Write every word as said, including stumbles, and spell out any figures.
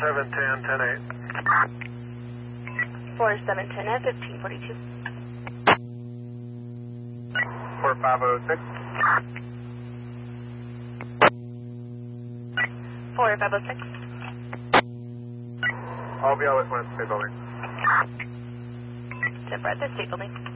seven ten, ten eight. four seven ten at fifteen forty-two. four five oh six. four five oh six. I'll be out with one at the state building. Temper at the state building.